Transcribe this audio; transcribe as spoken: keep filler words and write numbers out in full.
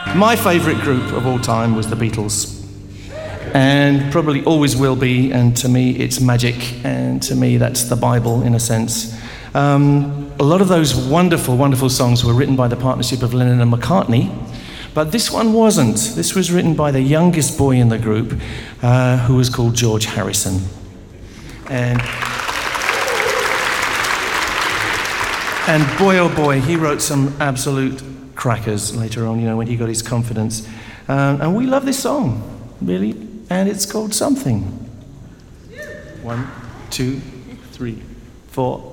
My favourite group of all time was the Beatles. And probably always will be, and to me it's magic, and to me that's the Bible in a sense. Um, a lot of those wonderful, wonderful songs were written by the partnership of Lennon and McCartney, but this one wasn't. This was written by the youngest boy in the group, uh, who was called George Harrison. And, and boy oh boy, he wrote some absolute crackers later on, you know, when he got his confidence. Um, and we love this song, really, and it's called Something. One, two, three, four.